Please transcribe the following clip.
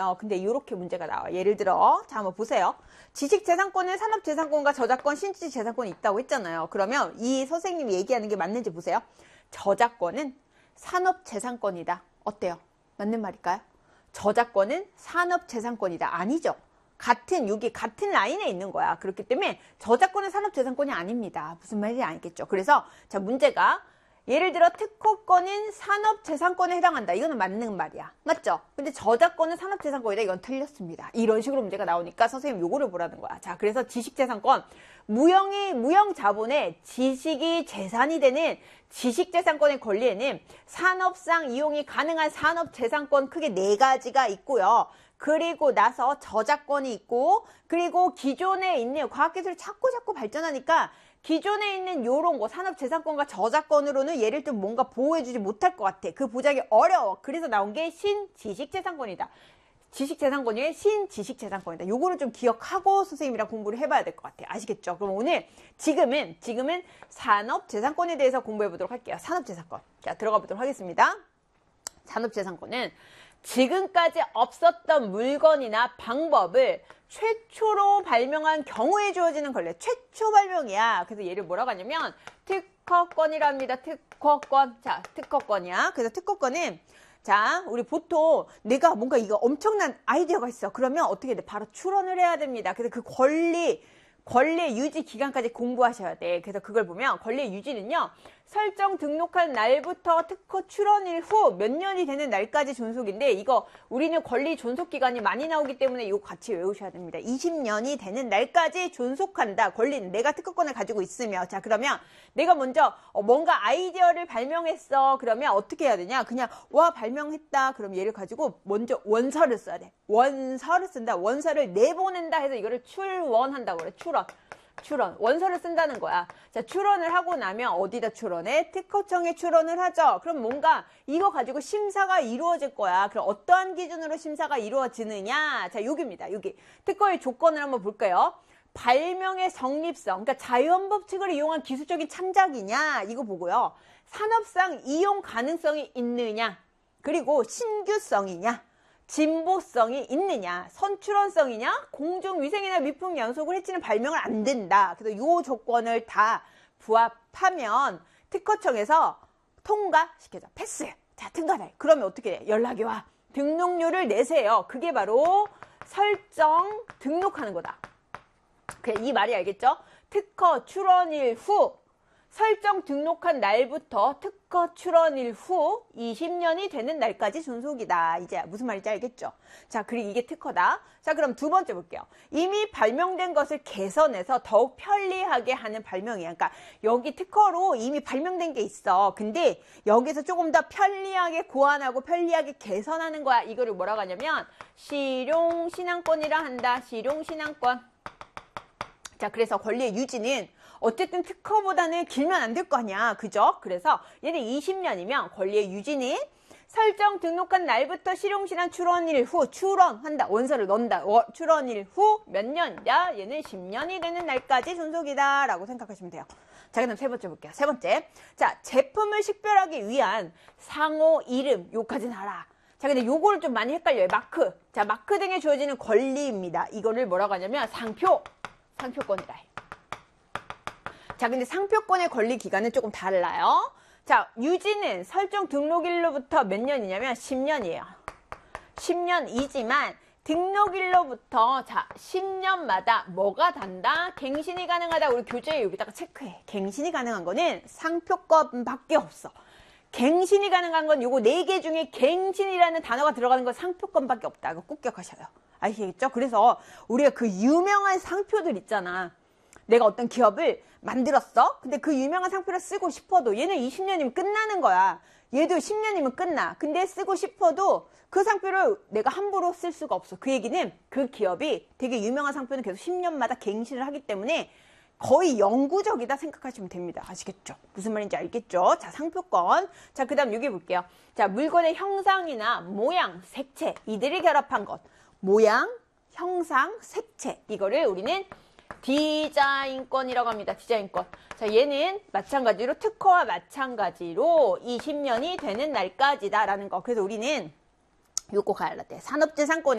있잖아요. 근데 이렇게 문제가 나와요. 예를 들어, 자, 한번 보세요. 지식재산권은 산업재산권과 저작권, 신지재산권이 있다고 했잖아요. 그러면 이 선생님이 얘기하는 게 맞는지 보세요. 저작권은 산업재산권이다. 어때요? 맞는 말일까요? 저작권은 산업재산권이다. 아니죠. 여기 같은 라인에 있는 거야. 그렇기 때문에 저작권은 산업재산권이 아닙니다. 무슨 말인지 알겠죠? 그래서 자, 문제가 예를 들어 특허권은 산업재산권에 해당한다. 이거는 맞는 말이야. 맞죠? 근데 저작권은 산업재산권이다. 이건 틀렸습니다. 이런 식으로 문제가 나오니까 선생님 요거를 보라는 거야. 자, 그래서 지식재산권, 무형자본의 지식이 재산이 되는 지식재산권의 권리에는 산업상 이용이 가능한 산업재산권 크게 4가지가 있고요. 그리고 나서 저작권이 있고, 그리고 기존에 있는 과학기술이 자꾸 발전하니까 기존에 있는 요런 거 산업재산권과 저작권으로는 얘를 좀 뭔가 보호해주지 못할 것 같아. 그 보장이 어려워. 그래서 나온 게 신지식재산권이다. 지식재산권이 신지식재산권이다. 요거를 좀 기억하고 선생님이랑 공부를 해봐야 될 것 같아. 아시겠죠? 그럼 오늘 지금은 산업재산권에 대해서 공부해 보도록 할게요. 산업재산권. 자, 들어가 보도록 하겠습니다. 산업재산권은 지금까지 없었던 물건이나 방법을 최초로 발명한 경우에 주어지는 권리. 최초 발명이야. 그래서 얘를 뭐라고 하냐면 특허권이랍니다. 특허권. 자, 특허권이야. 그래서 특허권은 자, 우리 보통 내가 뭔가 이거 엄청난 아이디어가 있어. 그러면 어떻게 돼? 바로 출원을 해야 됩니다. 그래서 그 권리 유지 기간까지 공부하셔야 돼. 그래서 그걸 보면 권리 유지는요. 설정 등록한 날부터 특허 출원일 후 몇 년이 되는 날까지 존속인데 이거 우리는 권리 존속 기간이 많이 나오기 때문에 이거 같이 외우셔야 됩니다. 20년이 되는 날까지 존속한다. 권리는 내가 특허권을 가지고 있으며 자 그러면 내가 먼저 뭔가 아이디어를 발명했어. 그러면 어떻게 해야 되냐? 그냥 와 발명했다. 그럼 얘를 가지고 먼저 원서를 써야 돼. 원서를 쓴다. 원서를 내보낸다 해서 이거를 출원한다고 그래. 출원. 원서를 쓴다는 거야. 자, 출원을 하고 나면 어디다 출원해? 특허청에 출원을 하죠. 그럼 뭔가 이거 가지고 심사가 이루어질 거야. 그럼 어떠한 기준으로 심사가 이루어지느냐? 자, 여기입니다. 여기. 특허의 조건을 한번 볼까요? 발명의 성립성, 그러니까 자연법칙을 이용한 기술적인 창작이냐? 이거 보고요. 산업상 이용 가능성이 있느냐? 그리고 신규성이냐? 진보성이 있느냐, 선출원성이냐, 공중위생이나 미풍 양속을 해치는 발명을 안 된다. 그래서 이 조건을 다 부합하면 특허청에서 통과시켜줘. 패스. 자, 등간해. 그러면 어떻게 돼? 연락이 와. 등록료를 내세요. 그게 바로 설정 등록하는 거다. 그래, 이 말이 알겠죠? 특허 출원일 후 설정 등록한 날부터 특허 출원일 후 20년이 되는 날까지 존속이다. 이제 무슨 말인지 알겠죠? 자, 그리고 이게 특허다. 자, 그럼 두 번째 볼게요. 이미 발명된 것을 개선해서 더욱 편리하게 하는 발명이야. 그러니까 여기 특허로 이미 발명된 게 있어. 근데 여기서 조금 더 편리하게 고안하고 편리하게 개선하는 거야. 이거를 뭐라고 하냐면 실용신앙권이라 한다. 실용신앙권. 자, 그래서 권리의 유지는 어쨌든 특허보다는 길면 안 될 거 아니야. 그죠? 그래서 얘는 20년이면 권리의 유지는 설정 등록한 날부터 실용신안 출원일 후 출원한다. 원서를 넣는다. 출원일 후 몇 년이다? 얘는 10년이 되는 날까지 존속이다. 라고 생각하시면 돼요. 자, 그럼 세 번째 볼게요. 세 번째. 자, 제품을 식별하기 위한 상호 이름. 요까지는 알아. 자, 근데 요거를 좀 많이 헷갈려요. 마크. 자, 마크 등에 주어지는 권리입니다. 이거를 뭐라고 하냐면 상표권이다. 자, 근데 상표권의 권리 기간은 조금 달라요. 자, 유지는 설정 등록일로부터 몇 년이냐면 10년이에요. 10년이지만 등록일로부터 자 10년마다 뭐가 단다? 갱신이 가능하다. 우리 교재에 여기다가 체크해. 갱신이 가능한 거는 상표권밖에 없어. 갱신이 가능한 건 요거 4개 중에 갱신이라는 단어가 들어가는 건 상표권밖에 없다. 이거 꼭 기억하셔요. 아시겠죠? 그래서 우리가 그 유명한 상표들 있잖아. 내가 어떤 기업을 만들었어. 근데 그 유명한 상표를 쓰고 싶어도 얘는 20년이면 끝나는 거야. 얘도 10년이면 끝나. 근데 쓰고 싶어도 그 상표를 내가 함부로 쓸 수가 없어. 그 얘기는 그 기업이 되게 유명한 상표는 계속 10년마다 갱신을 하기 때문에 거의 영구적이다 생각하시면 됩니다. 아시겠죠? 무슨 말인지 알겠죠? 자, 상표권. 자, 그 다음 여기 볼게요. 자, 물건의 형상이나 모양, 색채 이들을 결합한 것. 모양, 형상, 색채 이거를 우리는 디자인권이라고 합니다. 디자인권. 자, 얘는 마찬가지로 특허와 마찬가지로 20년이 되는 날까지다 라는 거. 그래서 우리는 요거 가야 돼. 산업재산권에